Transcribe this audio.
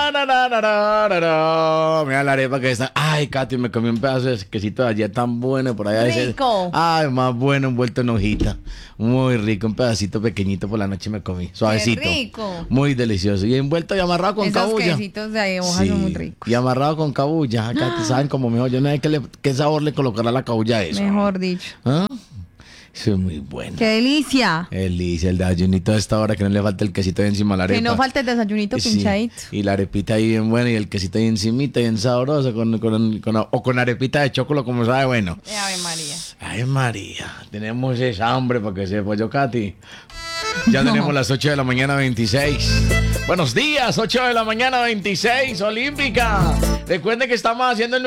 Mira la arepa que está. Ay, Katy, me comí un pedazo de quesito de ayer tan bueno por allá. Rico. Ay, más bueno, envuelto en hojita. Muy rico, un pedacito pequeñito por la noche me comí. Suavecito. Qué rico. Muy delicioso. Y envuelto y amarrado con Esos cabulla. quesitos de hoja Sí, son muy ricos. y amarrado con cabulla. Katy, saben como mejor. Yo no sé qué sabor le colocará la cabulla a eso. Mejor dicho. ¿Ah? Eso es muy bueno. ¡Qué delicia! Delicia, el desayunito a esta hora, que no le falte el quesito ahí encima de la arepa. Que no falte el desayunito Sí, pinchadito. y la arepita ahí bien buena y el quesito ahí encimita, bien sabroso, o con arepita de chocolate, como sabe, bueno. Ave María. Ay, María, tenemos esa hambre para que sepa yo, Katy. Ya tenemos las 8 de la mañana 26. Buenos días, 8 de la mañana 26, Olímpica. Recuerden que estamos haciendo el